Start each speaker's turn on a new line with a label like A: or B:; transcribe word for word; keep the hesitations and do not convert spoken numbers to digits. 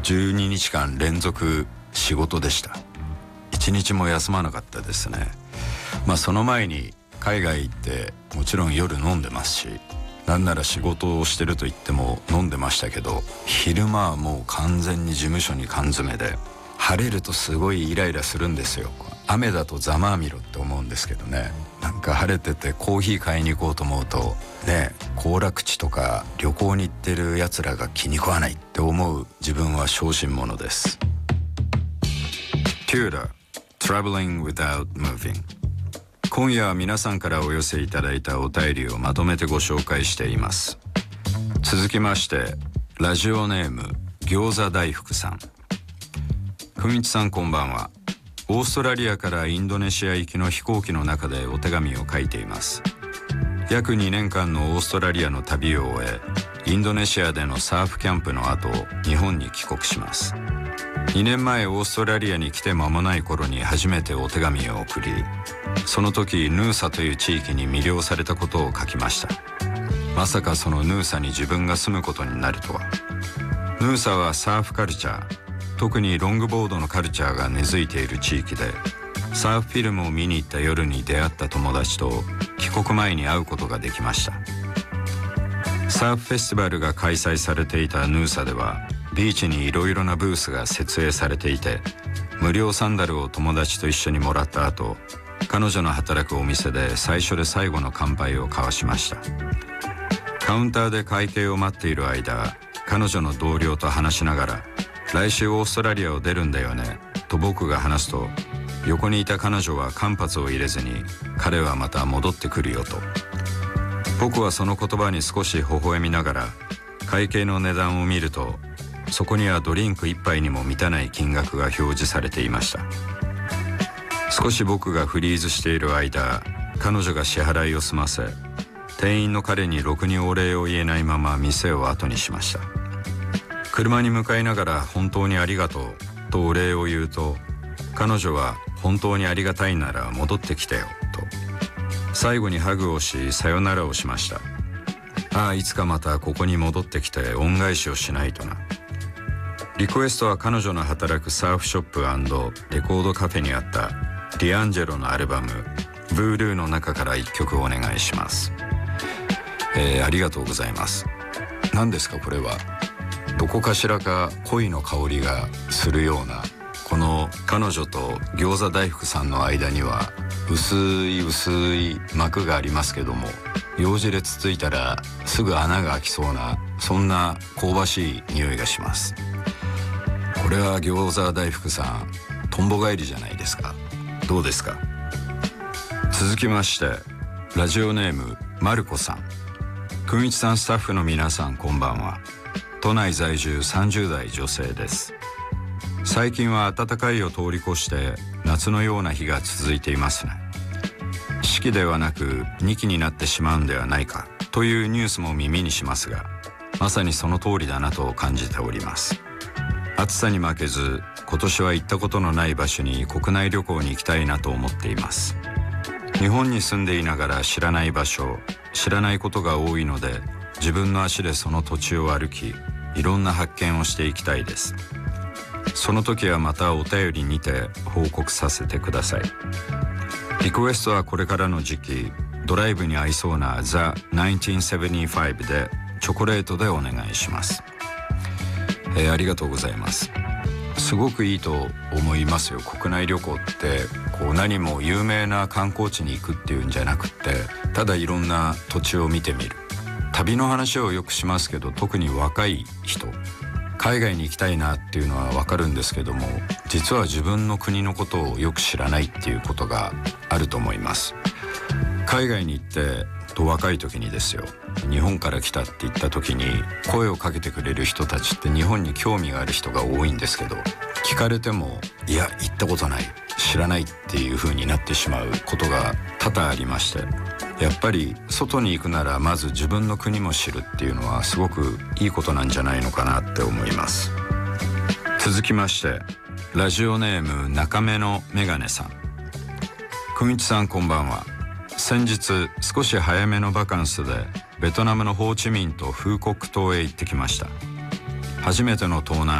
A: じゅうににちかん連続仕事でした。一日も休まなかったですね。まあその前に海外行ってもちろん夜飲んでますし、なんなら仕事をしてると言っても飲んでましたけど、昼間はもう完全に事務所に缶詰で、晴れるとすごいイライラするんですよ。雨だとざまあみろって思うんですけどね。なんか晴れててコーヒー買いに行こうと思うとね、行楽地とか旅行に行ってるやつらが気に食わないって思う自分は小心者です。 Tudor Traveling Without Moving。 今夜は皆さんからお寄せいただいたお便りをまとめてご紹介しています。続きましてラジオネーム餃子大福さん。くみちさんこんばんは。オーストラリアからインドネシア行きの飛行機の中でお手紙を書いています。約にねんかんのオーストラリアの旅を終え、インドネシアでのサーフキャンプの後日本に帰国します。にねんまえオーストラリアに来て間もない頃に初めてお手紙を送り、その時ヌーサという地域に魅了されたことを書きました。まさかそのヌーサに自分が住むことになるとは。ヌーサはサーフカルチャー、特にロングボードのカルチャーが根付いている地域で、サーフフィルムを見に行った夜に出会った友達と帰国前に会うことができました。サーフフェスティバルが開催されていたヌーサでは、ビーチにいろいろなブースが設営されていて、無料サンダルを友達と一緒にもらった後、彼女の働くお店で最初で最後の乾杯を交わしました。カウンターで会計を待っている間、彼女の同僚と話しながら、来週オーストラリアを出るんだよねと僕が話すと、横にいた彼女は間髪を入れずに、彼はまた戻ってくるよと。僕はその言葉に少し微笑みながら会計の値段を見ると、そこにはドリンク一杯にも満たない金額が表示されていました。少し僕がフリーズしている間、彼女が支払いを済ませ、店員の彼にろくにお礼を言えないまま店を後にしました。車に向かいながら本当にありがとうとお礼を言うと、彼女は本当にありがたいなら戻ってきてよと。最後にハグをしさよならをしました。ああ、いつかまたここに戻ってきて恩返しをしないとな。リクエストは彼女の働くサーフショップ&レコードカフェにあったディアンジェロのアルバムブールーの中から一曲お願いします。えー、ありがとうございます。何ですかこれは。どこかしらか恋の香りがするような、この彼女と餃子大福さんの間には薄い薄い膜がありますけども、楊枝でつついたらすぐ穴が開きそうな、そんな香ばしい匂いがします。これは餃子大福さん、とんぼ返りじゃないですか。どうですか。続きましてラジオネームマルコさん。くみちさん、スタッフの皆さんこんばんは。都内在住さんじゅうだい女性です。最近は暖かいを通り越して夏のような日が続いていますね。四季ではなく二季になってしまうんではないかというニュースも耳にしますが、まさにその通りだなと感じております。暑さに負けず、今年は行ったことのない場所に国内旅行に行きたいなと思っています。日本に住んでいながら知らない場所、知らないことが多いので、自分の足でその土地を歩き、いろんな発見をしていきたいです。その時はまたお便りにて報告させてください。リクエストはこれからの時期、ドライブに合いそうなザ・ナインティーンセブンティファイブでチョコレートでお願いします。えー、ありがとうございます。すごくいいと思いますよ。国内旅行ってこう何も有名な観光地に行くっていうんじゃなくて、ただいろんな土地を見てみる。旅の話をよくしますけど、特に若い人、海外に行きたいなっていうのは分かるんですけども、実は自分の国のことをよく知らないっていうことがあると思います。海外に行ってと若い時にですよ、日本から来たって言った時に声をかけてくれる人たちって日本に興味がある人が多いんですけど、聞かれてもいや行ったことない、知らないっていう風になってしまうことが多々ありまして、やっぱり外に行くならまず自分の国も知るっていうのはすごくいいことなんじゃないのかなって思います。続きましてラジオネーム中目のメガネさん。くみちさんこんばんは。先日少し早めのバカンスでベトナムのホーチミンとフーコック島へ行ってきました。初めての東南